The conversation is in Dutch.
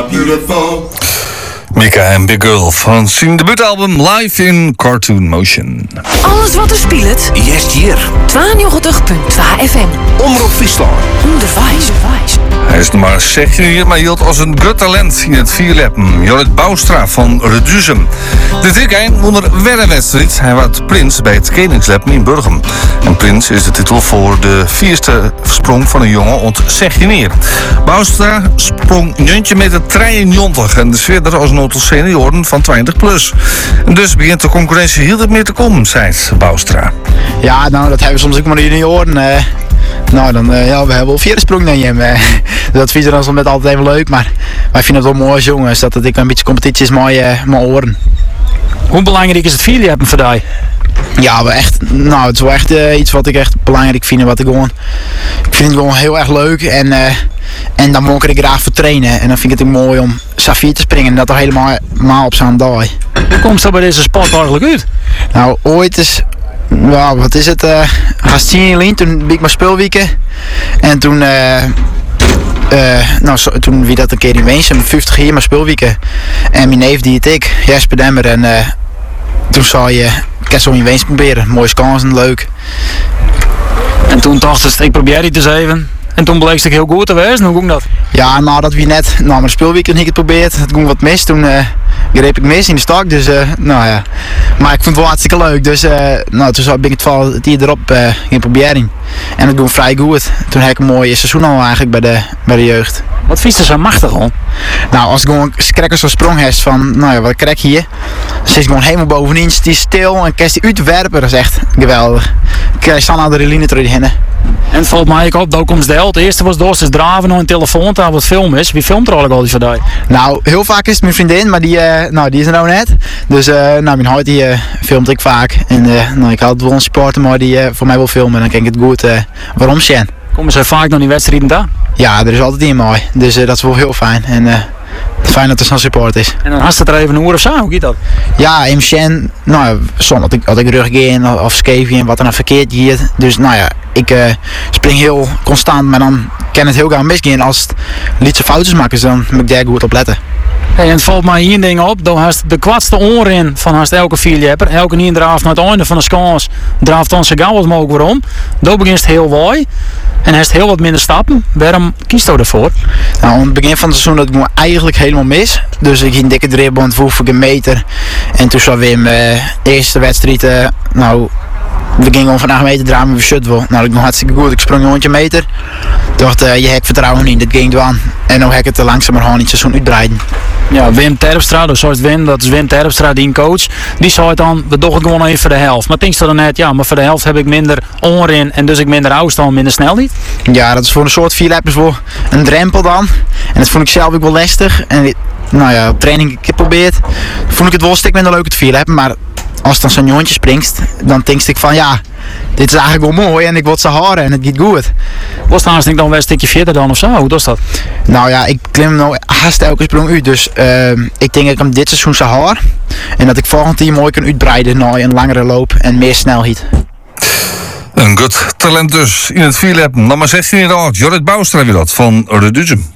beautiful. Mika en Big Girl van zijn debuutalbum Live in Cartoon Motion. Alles wat er speelt. Jest hier. 92.2 FM. Omroep Friesland. Onderwijs. Hij is nog maar 16 jaar, maar hield als een groot talent in het vierleppen. Jorrit Boustra van Reduzum. Dit weekend won er weer een wedstrijd. Hij werd prins bij het Koningsleppen in Burgum. En prins is de titel voor de vierste sprong van een jongen ont 16 jaar. Boustra sprong 9 meter 93 en is verder als een aantal senioren van 20 plus. En dus begint de concurrentie heel wat meer te komen, zei Boustra. Ja, nou, dat hebben we soms ook maar in de junioren. Nou, dan, we hebben wel 4 sprong dan je. Dat vinden we dan met altijd even leuk, maar wij vinden het wel mooi als jongens dat het een beetje competitie is met mijn oren. Hoe belangrijk is het vierleppen voor jou? Ja, het is wel echt iets wat ik echt belangrijk vind. Ik vind het gewoon heel erg leuk en dan moet ik er graag voor trainen. En dan vind ik het ook mooi om Safir te springen en dat er helemaal op zo'n dag. Hoe komt dat bij deze sport eigenlijk uit? Nou, ooit is... Ja, wat is het? Haast 10 jaar geleden, toen ben ik maar speelweken. En toen... toen wie dat een keer in Weensum, 50 jaar maar speelweken. En mijn neef die het ik, Jesper Demmer. En toen zei je, ik kan zo in Weens proberen. Mooie kansen, leuk. En toen dacht ik probeer het eens even. En toen bleek het heel goed te wezen. Hoe ging dat? Ja, nadat we net na mijn speelweekend niet het geprobeerd. Het ging wat mis. Toen greep ik mis in de stak. Dus nou ja. Maar ik vond het wel hartstikke leuk. Dus toen ben ik het hier erop in probering. En het ging vrij goed. Toen heb ik een mooi seizoen al eigenlijk bij de jeugd. Wat vies er zo machtig hoor? Nou, als ik gewoon krekkers zo'n sprong heb van, nou ja, wat krek hier. Dan zit ik gewoon helemaal bovenin, die is stil en kan die uitwerpen. Dat is echt geweldig. Ik krijg staan adrenaline terug in. En het valt mij op, daar komt deel. Het eerste was door te draven naar een telefoon, daar wat film is. Wie filmt er eigenlijk al die vandaag? Nou, heel vaak is het mijn vriendin, maar die is er nou net. Dus mijn huid die filmt ik vaak. En ik had wel een supporter, maar die voor mij wil filmen. Dan kan ik het goed waarom zien. Komen ze vaak naar die wedstrijden daar? Ja, er is altijd iemand mooi. Dus dat is wel heel fijn. En fijn dat er zo'n support is. En dan had het er even een uur of zo, hoe gaat dat? Ja, in Shen, nou, soms had ik ruggen of skeefje en wat er nou verkeerd hier. Dus nou ja, ik spring heel constant, maar dan kan het heel gauw misgaan als het lietse foutjes maken. Dan moet ik daar goed op letten. Hey, en het valt mij hier ding op, dan hast de kwartste oren van haast elke vierlepper. Elke niet draaft naar het einde van de skans, draaft dan zo gauw wat mogelijk waarom. Dan begint het heel mooi en heeft heel wat minder stappen. Waarom kiest u ervoor? Nou, aan het begin van het seizoen dat ik me eigenlijk helemaal mis. Dus ik ging een dikke dribband, vroeg ik een meter. En toen zat Wim de eerste wedstrijd, we gingen om van 8 meter draaien met shut wel. Nou, ik nog hartstikke goed. Ik sprong een 100 meter. Ik dacht, je hebt vertrouwen in, dit ging doen. En nu heb ik het langzamerhand in het seizoen uitbreiden. Ja, Wim Terpstra, dus zoals Wim, dat is Wim Terpstra, die coach. Die zei het dan, we doen het gewoon even voor de helft. Maar denk je dan net, ja, maar voor de helft heb ik minder oren en dus ik minder afstand, minder snelheid? Ja, dat is voor een soort vierleppers wel een drempel dan. En dat vond ik zelf ook wel lastig. En nou ja, op training een keer geprobeerd. Vond ik het wel een stuk minder leuk het vierleppen, maar als het dan zo'n jongetje springt, dan denk ik van ja, dit is eigenlijk wel mooi en ik wil ze haren en het gaat goed. Was het haast dan wel een stukje verder dan of zo? Hoe was dat? Nou ja, ik klim nou haast elke sprong uit, dus ik denk dat ik hem dit seizoen zou haar en dat ik volgend jaar mooi kan uitbreiden naar een langere loop en meer snelheid. Een goed talent dus in het vierleppen. Nog maar 16 jaar oud. Jorrit Boustra weer dat van Reduzum.